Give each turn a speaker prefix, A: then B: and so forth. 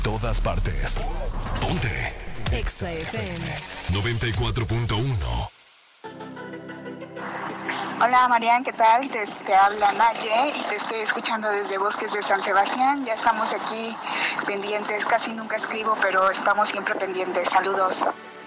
A: todas partes. Ponte.
B: Exa FM
A: 94.1.
C: Hola Marian, ¿qué tal? Te habla Naye y te estoy escuchando desde Bosques de San Sebastián. Ya estamos aquí pendientes, casi nunca escribo, pero estamos siempre pendientes. Saludos.